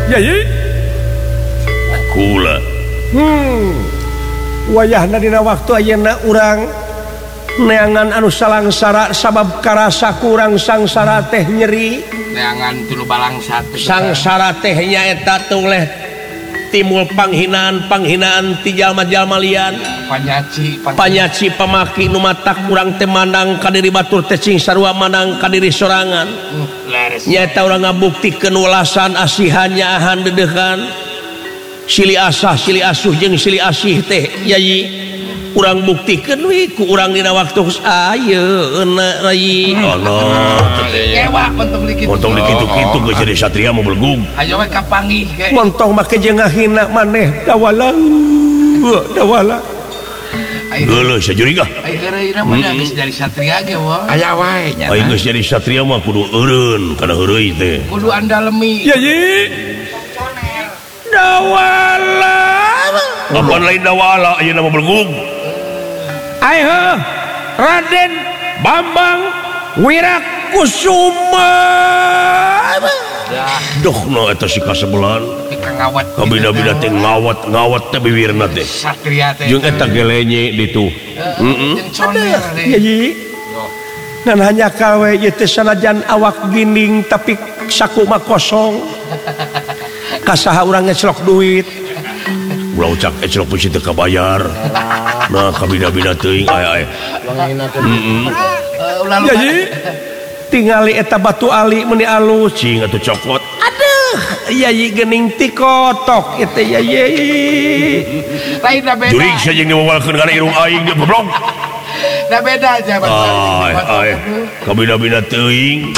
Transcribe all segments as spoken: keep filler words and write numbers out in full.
Ya ye. Kula. Hmm. Wayahna dina waktu ayeuna urang neangan anu salangsara sabab karasa kurang sangsara teh nyeri. Neangan tilu balang satu. Sangsara teh nyaeta toleh timbul panghinaan panghinaan ti jalma-jalma lian. Panyaci, panyaci pamaki nu matak kurang teh mandang ka diri batur teh cing sarua mandang ka diri sorangan. Nyaeta urang ngabuktikeun welasan asihannya ahan dedehan. Sili asah sili asuh jeung sili asih teh yayi. Urang buktikeun we ku urang dina waktu ayeuna rai. Allah teh. Ewa montong dikitu. Montong dikitu-kitu geus jadi satria mah belgug. Hayo we kapanggih ge. Montong make jeung ngahina maneh dawala. Dawala. Geuleuh sajuriga. Ai heureuyna mah geus jadi satria ge wah. Aya wae nya. Ai geus jadi satria mah kudu eureun kana heureuy teh. Kudu andalemi. Ya ye. Dawala. Apaan lain dawala ayeuna mah belgug. Ayo Raden Bambang Wirakusuma. Duh no eta si kasebelan. Ngawat. Kabina-bina teh ngawat-ngawat teh bibirna teh. Satria teh. Jeung eta gelenye ditu. Heeh. Ya ye. Nan hanya kawe ieu teh sanajan awak ginding tapi saku mah kosong. Kasaha urang ngecelok duit. Ulah ucak ecelok pusi teu kabayar. Nah kabina-bina teuing aya aya. Heeh. Ulah Ya ye. Tingali eta batu ali meuni alus Cing atuh cokot. aduh ya ye geuning ti kotok eta ya ye. lain da beda. Jurig saja yang diwawalkeun kana irung aing dia goblok. Da beda aja Bang. Ay ay kabina-bina teuing.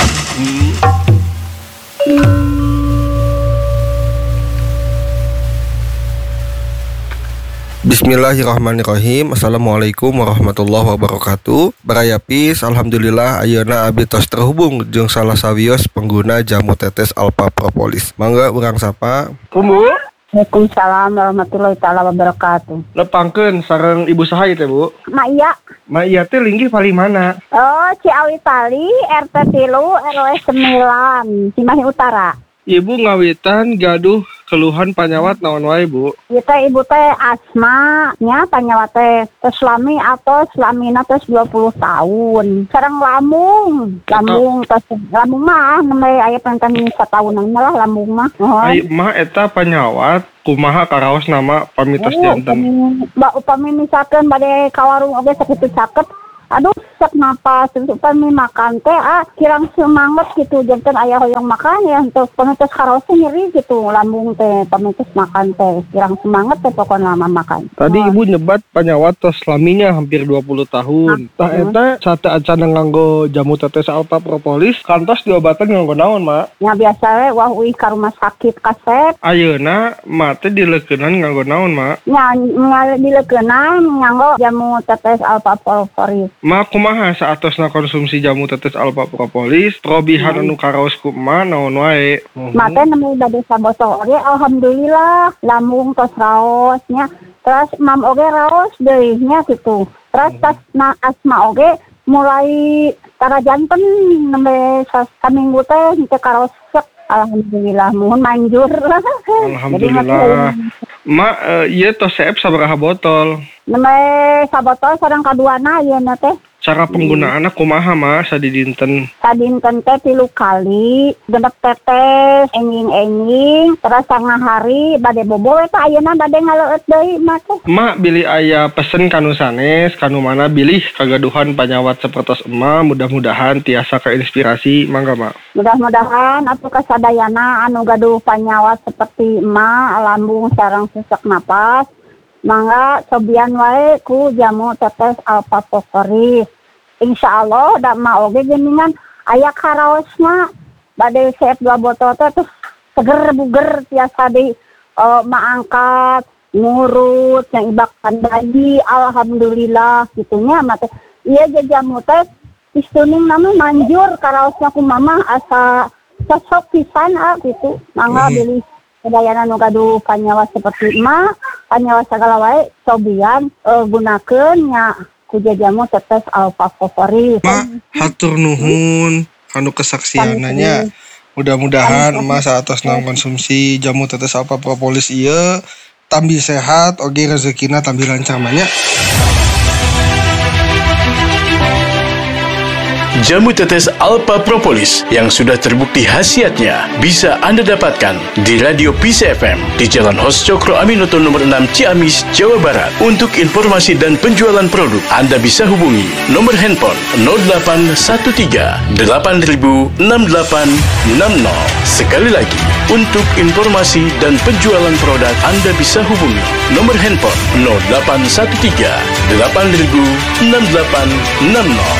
Bismillahirrahmanirrahim. Assalamualaikum warahmatullahi wabarakatuh. Barayapis, alhamdulillah ayeuna abdi tos terhubung jeung salah sawios pengguna jamu tetes Alpha Propolis. Mangga urang sapa? Bu, Waalaikumsalam warahmatullahi taala wabarakatuh. lepangkeun sareng ibu saha ieu teh, Bu? Mak iya. Ma iya teh linggih pali mana? Oh, Ciawi Tali, R T tilu, R W sembilan, Cimahi Utara. Ibu ngawitan gaduh keluhan panyawat naon wae, Bu? Ieu teh ibu teh asma nya panyawat teh tos lami atau selamina tos dua puluh tahun. Sareng lambung, lambung tos lambung mah nembe aya panten satahunan lah lambung mah. Oh. Ai mah eta panyawat kumaha karaos nama pamitos Oh, janten. upami, ba, upami misalkan bade kawarung oge sakitu caket. Aduh, sak napas, upami makan teh ah kirang semangat gitu, janten aya hoyong makan ya untuk pamitos karosnya nyeri gitu, lambung teh pamitos makan teh kirang semangat teh pokoknya lama makan. Tadi Oh. ibu nyebat panyawat tos laminya hampir dua puluh tahun. Tah eta sate acan nganggo jamu tetes Alpha Propolis kantos diobatan nganggo naon, Mak? Ya biasa we wah uih ka rumah sakit kasep. Ayeuna mak teh dileukeunnan nganggo naon, Mak? Nya nya dileukeunnan nganggo jamu tetes Alpha Propolis. Mak kumaha saatosna konsumsi jamu tetes Alpha Propolis, probihan anu karaos kumaha naon wae. Mate nemu bade sabotol oge alhamdulillah lambung tos raos nya. Terus mam oge raos deui nya gitu. Terus tas na asma oge mulai tara janten nembe saminggu teh teu karaos sek. Alhamdulillah mohon manjur. Alhamdulillah. Mak uh, ieu tos seep sabaraha botol? Nembe sabotol sareng kaduana ieu na teh. Cara penggunaanna kumaha, Mak, sadidinten? Sadinten teh tilu kali, genep tetes, enging-enging, terus sanga hari bade bobo eta ayeuna bade ngaleueut deui mah teh. Mak bilih aya pesen kanu sanes, kanu mana bilih kagaduhan panyawat sapertos emma, mudah-mudahan tiasa keinspirasi, mangga, Mak. Mudah-mudahan atuh kasadayana anu gaduh panyawat seperti emak, lambung sareng sesak napas, mangga cobian wae ku jamu tetes Alpha Propolis. Insyaallah da mah oge geuningan aya karaosna bade seep dua botol teh terus seger buger tiasa di uh, maangkat ngurut yang ibakan bayi alhamdulillah gitunya mah teh ieu jamu teh istuning nama manjur karaosna ku mama asa cocok pisan ah gitu mangga beli Kedayana nu gaduh panyawa seperti emak, panyawa segala wae cobian uh, gunakeun nya ku jamu tetes Alpha Propolis. Mak, hatur nuhun kanu kesaksiananya. Mudah-mudahan emas atas nama konsumsi jamu tetes alfa propolis ieu tambih sehat, oge rezekina tambih lancar banyak. Jamu tetes Alpha Propolis yang sudah terbukti khasiatnya bisa Anda dapatkan di Radio Peace F M di Jalan Hos Cokro Aminoto nomor enam Ciamis, Jawa Barat. Untuk informasi dan penjualan produk, Anda bisa hubungi nomor handphone nol delapan satu tiga delapan nol enam delapan enam nol. Sekali lagi, untuk informasi dan penjualan produk, Anda bisa hubungi nomor handphone nol delapan satu tiga delapan nol enam delapan enam nol.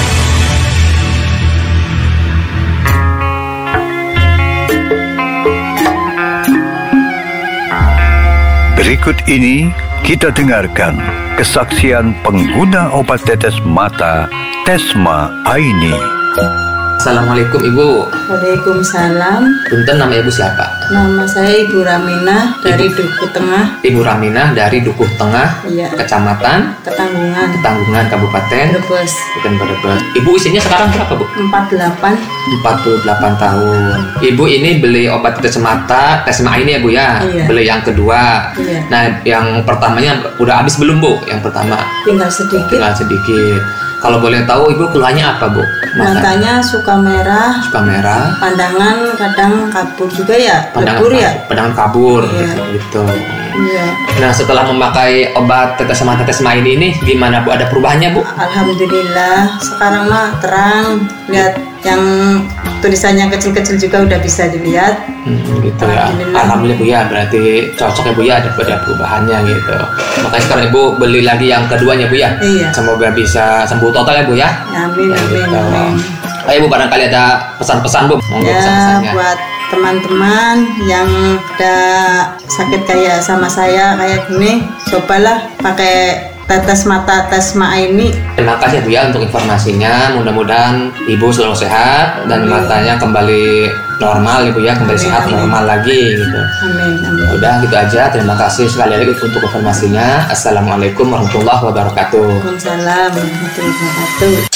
Berikut ini kita dengarkan kesaksian pengguna obat tetes mata Tesma Aini. Assalamualaikum Ibu. Waalaikumsalam. Punten, nama Ibu siapa? Nama saya Ibu Raminah dari Dukuh Tengah. Ibu Raminah dari Dukuh Tengah, iya. Kecamatan Ketanggungan, Ketanggungan, Kabupaten Brebes. Bukan Brebes. Ibu usianya sekarang berapa, Bu? empat puluh delapan. empat puluh delapan tahun. Ibu ini beli obat tetes mata Tesma ini ya, Bu ya? Iya. Beli yang kedua. Iya. Nah, yang pertamanya udah habis belum, Bu? Yang pertama. Tinggal sedikit. Tinggal sedikit. Kalau boleh tahu Ibu keluhannya apa, Bu? Mata. Matanya suka merah. Suka merah. Pandangan kadang kabur juga ya. Pandangan Lebur ya. Pandangan kabur. Iya. Gitu. Iya. Nah, setelah memakai obat tetes mata Tesma ini nih, gimana Bu? Ada perubahannya, Bu? Alhamdulillah. Sekarang mah terang. Lihat yang tulisannya kecil-kecil juga udah bisa dilihat. Hmm, gitu ya. Alhamdulillah. Alhamdulillah, Bu ya. Berarti cocok ya, Bu ya, ada ada perubahannya gitu. Makanya sekarang Ibu beli lagi yang keduanya, Bu ya. Iya. Semoga bisa sembuh total ya, Bu ya. Amin, Ya, amin, gitu. amin. Ayo, Bu, barangkali ada pesan-pesan, Bu. Monggo Ya, pesan-pesannya. buat teman-teman yang ada sakit kayak sama saya kayak gini, cobalah pakai tetes mata Tesma ini. Terima kasih, Bu ya, untuk informasinya. Mudah-mudahan Ibu selalu sehat dan matanya kembali normal, Ibu ya, kembali Amin, sehat amin. normal lagi gitu. Amin, amin. Udah gitu aja. Terima kasih sekali lagi untuk informasinya. Assalamualaikum warahmatullahi wabarakatuh. Waalaikumsalam warahmatullahi wabarakatuh.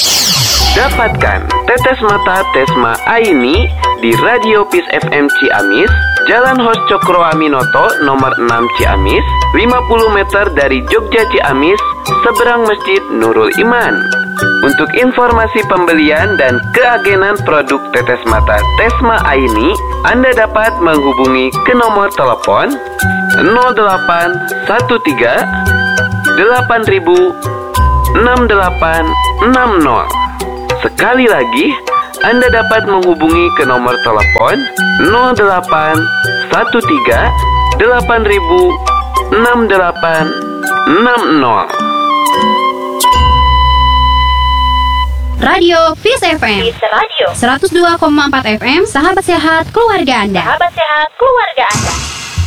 Dapatkan tetes mata Tesma Aini di Radio Peace F M Ciamis, Jalan Hos Cokro Aminoto nomor enam Ciamis, lima puluh meter dari Jogja Ciamis, seberang Masjid Nurul Iman. Untuk informasi pembelian dan keagenan produk tetes mata Tesma Aini, Anda dapat menghubungi ke nomor telepon nol delapan satu tiga delapan enam delapan enam nol. Sekali lagi, Anda dapat menghubungi ke nomor telepon nol delapan satu tiga delapan enam delapan enam nol. Radio Peace F M. Peace Radio. seratus dua koma empat F M, sahabat sehat keluarga Anda. Sahabat sehat keluarga Anda.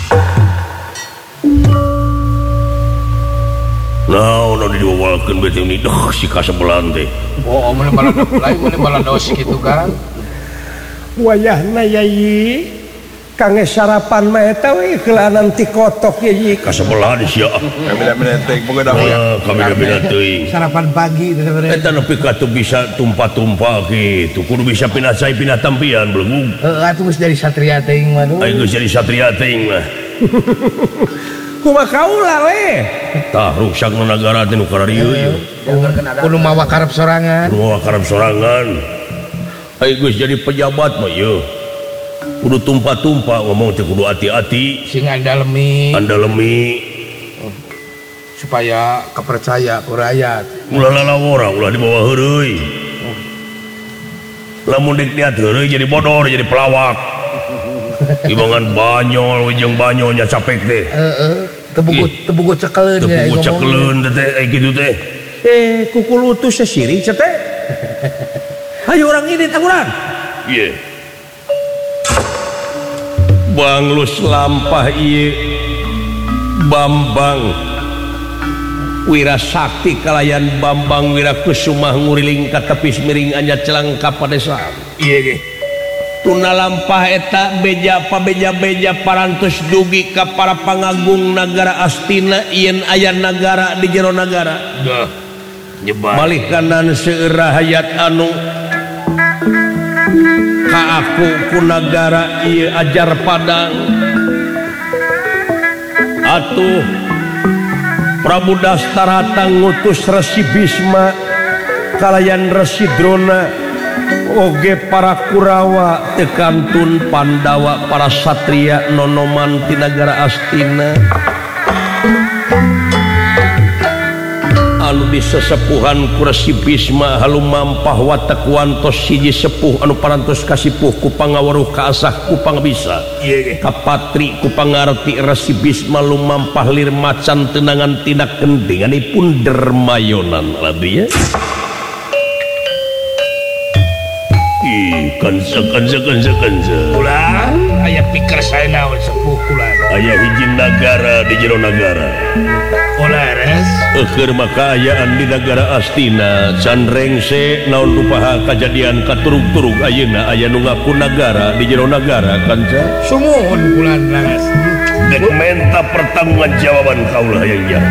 Nah, udah diwawalkan betul ini, dah si kasebelan teh. Oh, mana malah lain mana malah dos gitu kan? Wayahna yai, kange sarapan mah eta we keulanan ti kotok yai. Kasebelan sia. Kami dah menenteng pokoknya dah ya. Kami dah beda teuing. Sarapan pagi itu sebenarnya. Eta nepi ka teu bisa tumpah-tumpah gitu. Kudu bisa pindah sai pindah tampian belum. Heeh, atuh geus jadi satria teuing mah. Ayo geus jadi satria teuing mah. Kumaha kaula we? Tah rusak nu nagara teh nu kararieu ieu. Kudu mawa karep sorangan. Kudu mawa karep sorangan. Ayo geus jadi pejabat mah ieu. Kudu tumpah-tumpah ngomong teh kudu hati-hati. Sing andalemi. Andalemi. Supaya kepercaya ku rakyat. Ulah lalawora, ulah dibawa heureuy. Lamun dik niat heureuy jadi bodor, jadi pelawak. Ibangan banyol, wijeng banyolnya capek teh. Heeh, tebugut tebugut cekeleun ya. Tebugut cekeleun teh eh gitu teh. Eh, kukul utus sesiring teh. Ayo orang ini tanguran. Iya. Banglus lampah ieu Bambang Wirasakti kalayan Bambang Wirakusumah nguriling ka tepis miring anya celang ka padesa. Iya ge. Tuna lampah eta beja pabeja-beja parantos dugi ka para pangagung nagara Astina yen aya nagara di jero nagara. Dah. Nyebar. Malih kanan seueur hayat anu ka aku ku nagara ieu ajar Padang atuh Prabu Dastarata ngutus Resi Bisma kalayan Resi Drona oge para Kurawa tekantun Pandawa para satria nonoman ti nagara Astina anu disesepuhan ku Resi Bisma halu mampah watak wantos siji sepuh anu parantos kasipuh ku pangaweruh kaasah ku pangabisa kapatri ku pangarti Resi Bisma lumampah lir macan tenangan tindak kendinganipun dermayonan labi ya kanza kanza kanza kanza ulang aya pikir saya naon sepuh kula aya hiji nagara di jero nagara Olares keur makayaan di nagara Astina can rengse naon rupaha kajadian katurug-turug ayeuna aya nu ngaku nagara di jero nagara kanza sumuhun kula Laras dek menta pertanggungjawaban kaula hayang